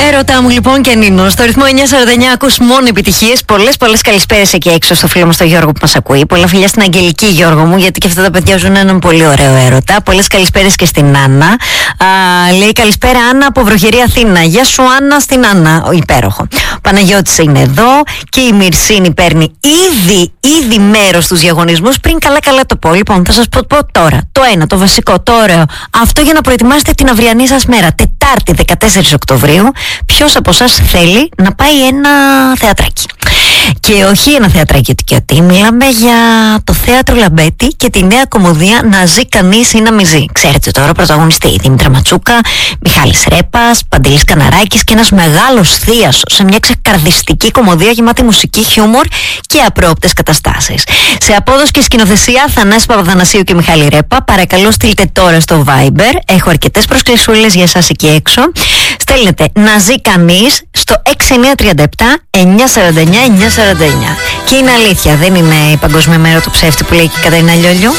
Έρωτα μου λοιπόν και Νίνο. Στο ρυθμό 949 ακούς μόνο επιτυχίες. Πολλές καλησπέρες εκεί έξω στο φίλο μας τον Γιώργο που μας ακούει. Πολλά φιλιά στην Αγγελική, Γιώργο μου, γιατί και αυτά τα παιδιά ζουν έναν πολύ ωραίο έρωτα. Πολλές καλησπέρες και στην Άννα. Λέει καλησπέρα Άννα από βροχερή Αθήνα. Γεια σου Άννα στην Άννα. Υπέροχο. Παναγιώτης είναι εδώ και η Μυρσίνη παίρνει ήδη μέρος στους διαγωνισμούς. Πριν καλά το πω. Λοιπόν, θα σας πω τώρα το ένα, το βασικό, το ωραίο. Αυτό για να προετοιμάσετε την αυριανή σας μέρα. Τετάρτη 14 Οκτωβρίου. Ποιος από εσάς θέλει να πάει ένα θεατράκι? Και όχι ένα θεατράκι γιατί μιλάμε για το θέατρο Λαμπέτη και τη νέα κομμωδία Να ζει κανείς ή να μη ζει. Ξέρετε τώρα, πρωταγωνιστή Δήμητρα Ματσούκα, Μιχάλης Ρέπας, Παντελής Καναράκης και ένας μεγάλος θίασος σε μια ξεκαρδιστική κομμωδία γεμάτη μουσική, χιούμορ και απρόοπτες καταστάσεις. Σε απόδοση και σκηνοθεσία Θανάση Παπαδανασίου και Μιχάλη Ρέπα. Παρακαλώ στείλτε τώρα στο Viber. Έχω αρκετές προσκλησούλες για εσάς εκεί έξω. Στέλνετε Να ζει κανείς στο 6937 949 949. Και είναι αλήθεια, δεν είναι η Παγκόσμια Μέρα του Ψεύτη που λέει και η Κατερίνα Λιόλιου.